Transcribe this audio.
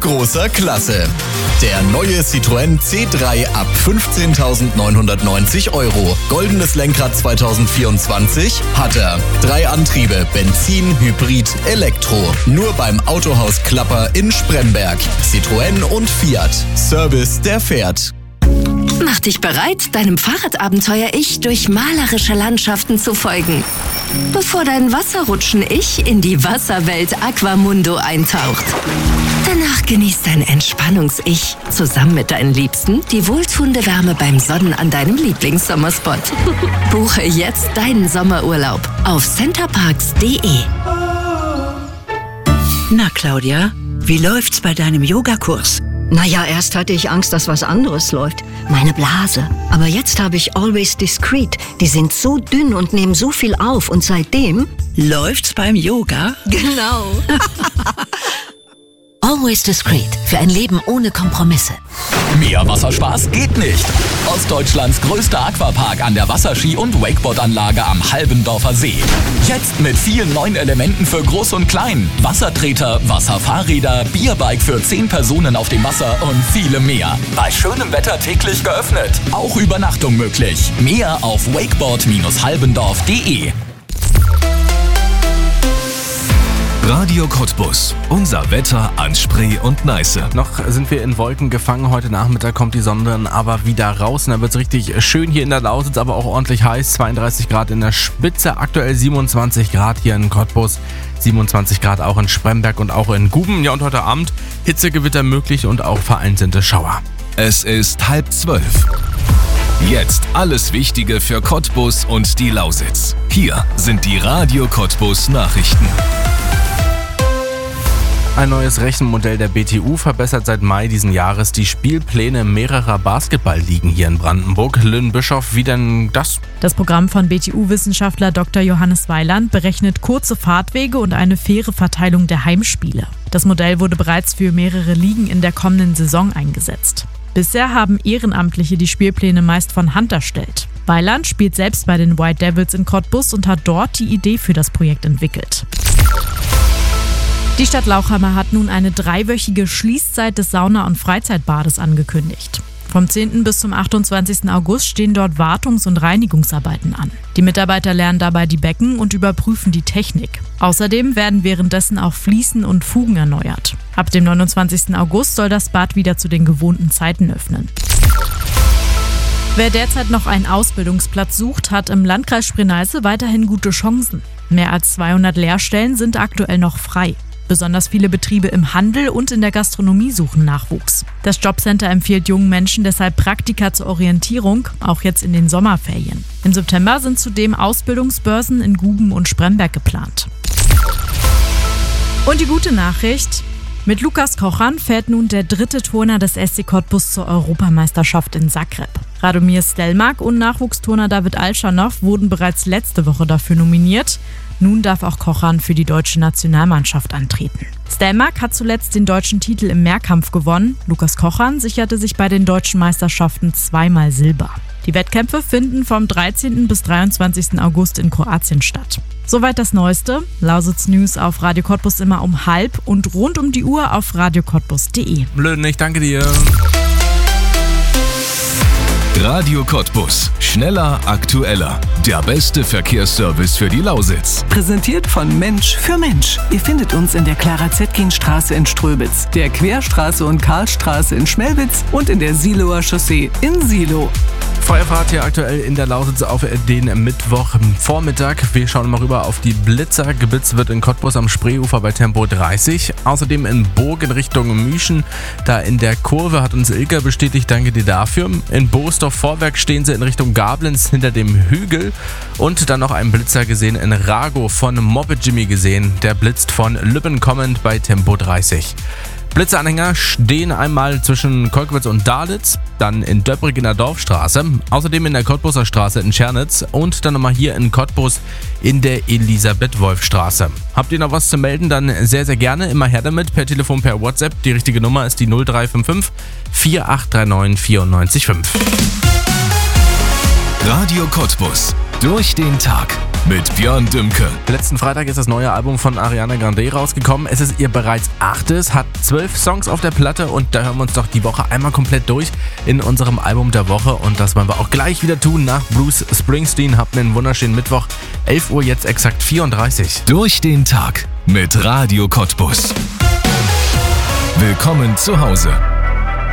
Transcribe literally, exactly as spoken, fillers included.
großer Klasse. Der neue Citroën C drei ab fünfzehntausendneunhundertneunzig Euro. Goldenes Lenkrad zwanzig vierundzwanzig hat er. Drei Antriebe, Benzin, Hybrid, Elektro. Nur beim Autohaus Klapper in Spremberg. Citroën und Fiat. Service, der fährt. Mach dich bereit, deinem Fahrradabenteuer-Ich durch malerische Landschaften zu folgen. Bevor dein Wasserrutschen-Ich in die Wasserwelt Aquamundo eintaucht. Danach genießt dein Entspannungs-Ich zusammen mit deinen Liebsten die wohltuende Wärme beim Sonnen an deinem Lieblingssommerspot. Buche jetzt deinen Sommerurlaub auf centerparks punkt de. Na Claudia, wie läuft's bei deinem Yogakurs? Naja, erst hatte ich Angst, dass was anderes läuft. Meine Blase. Aber jetzt habe ich Always Discreet. Die sind so dünn und nehmen so viel auf. Und seitdem... Läuft's beim Yoga? Genau. Always Discreet. Für ein Leben ohne Kompromisse. Mehr Wasserspaß geht nicht. Ostdeutschlands größter Aquapark an der Wasserski- und Wakeboardanlage am Halbendorfer See. Jetzt mit vielen neuen Elementen für Groß und Klein. Wassertreter, Wasserfahrräder, Bierbike für zehn Personen auf dem Wasser und viele mehr. Bei schönem Wetter täglich geöffnet. Auch Übernachtung möglich. Mehr auf wakeboard halbendorf punkt de. Radio Cottbus. Unser Wetter an Spree und Neiße. Noch sind wir in Wolken gefangen. Heute Nachmittag kommt die Sonne aber wieder raus. Und dann wird es richtig schön hier in der Lausitz, aber auch ordentlich heiß. zweiunddreißig Grad in der Spitze, aktuell siebenundzwanzig Grad hier in Cottbus. siebenundzwanzig Grad auch in Spremberg und auch in Guben. Ja, und heute Abend Hitzegewitter möglich und auch vereinzelte Schauer. Es ist halb zwölf. Jetzt alles Wichtige für Cottbus und die Lausitz. Hier sind die Radio Cottbus Nachrichten. Ein neues Rechenmodell der B T U verbessert seit Mai diesen Jahres die Spielpläne mehrerer Basketballligen hier in Brandenburg. Lynn Bischoff, wie denn das? Das Programm von B T U-Wissenschaftler Doktor Johannes Weiland berechnet kurze Fahrtwege und eine faire Verteilung der Heimspiele. Das Modell wurde bereits für mehrere Ligen in der kommenden Saison eingesetzt. Bisher haben Ehrenamtliche die Spielpläne meist von Hand erstellt. Weiland spielt selbst bei den White Devils in Cottbus und hat dort die Idee für das Projekt entwickelt. Die Stadt Lauchhammer hat nun eine dreiwöchige Schließzeit des Sauna- und Freizeitbades angekündigt. Vom zehnten bis zum achtundzwanzigsten August stehen dort Wartungs- und Reinigungsarbeiten an. Die Mitarbeiter lernen dabei die Becken und überprüfen die Technik. Außerdem werden währenddessen auch Fliesen und Fugen erneuert. Ab dem neunundzwanzigsten August soll das Bad wieder zu den gewohnten Zeiten öffnen. Wer derzeit noch einen Ausbildungsplatz sucht, hat im Landkreis Spree-Neiße weiterhin gute Chancen. Mehr als zweihundert Lehrstellen sind aktuell noch frei. Besonders viele Betriebe im Handel und in der Gastronomie suchen Nachwuchs. Das Jobcenter empfiehlt jungen Menschen deshalb Praktika zur Orientierung, auch jetzt in den Sommerferien. Im September sind zudem Ausbildungsbörsen in Guben und Spremberg geplant. Und die gute Nachricht: Mit Lukas Kochan fährt nun der dritte Turner des S C Cottbus zur Europameisterschaft in Zagreb. Radomir Stelmach und Nachwuchsturner David Alschanow wurden bereits letzte Woche dafür nominiert. Nun darf auch Kochan für die deutsche Nationalmannschaft antreten. Stelmach hat zuletzt den deutschen Titel im Mehrkampf gewonnen. Lukas Kochan sicherte sich bei den deutschen Meisterschaften zweimal Silber. Die Wettkämpfe finden vom dreizehnten bis dreiundzwanzigsten August in Kroatien statt. Soweit das Neueste. Lausitz News auf Radio Cottbus immer um halb und rund um die Uhr auf radio cottbus punkt de. Blöd, ich danke dir. Radio Cottbus. Schneller, aktueller. Der beste Verkehrsservice für die Lausitz. Präsentiert von Mensch für Mensch. Ihr findet uns in der Clara-Zetkin-Straße in Ströbitz, der Querstraße und Karlstraße in Schmelwitz und in der Siloer Chaussee in Silo. Feuerfahrt hier aktuell in der Lausitz auf den Mittwochvormittag. Wir schauen mal rüber auf die Blitzer. Geblitzt wird in Cottbus am Spreeufer bei Tempo dreißig. Außerdem in Burg in Richtung Müschen. Da in der Kurve hat uns Ilka bestätigt, danke dir dafür. In Boosdorf-Vorwerk stehen sie in Richtung Gablenz hinter dem Hügel. Und dann noch einen Blitzer gesehen in Rago, von Moppe Jimmy gesehen. Der blitzt von Lübben kommend bei Tempo dreißig. Blitzeranhänger stehen einmal zwischen Kolkwitz und Dalitz, dann in Döbrig in der Dorfstraße, außerdem in der Cottbuser Straße in Schernitz und dann nochmal hier in Cottbus in der Elisabeth-Wolf-Straße. Habt ihr noch was zu melden, dann sehr, sehr gerne, immer her damit, per Telefon, per WhatsApp. Die richtige Nummer ist die null drei fünf fünf vier acht drei neun vier neun fünf. Radio Cottbus. Durch den Tag. mit Björn Dümke. Letzten Freitag ist das neue Album von Ariana Grande rausgekommen. Es ist ihr bereits achtes, hat zwölf Songs auf der Platte und da hören wir uns doch die Woche einmal komplett durch in unserem Album der Woche. Und das wollen wir auch gleich wieder tun nach Bruce Springsteen. Habt einen wunderschönen Mittwoch, elf Uhr jetzt exakt vierunddreißig. Durch den Tag mit Radio Cottbus. Willkommen zu Hause.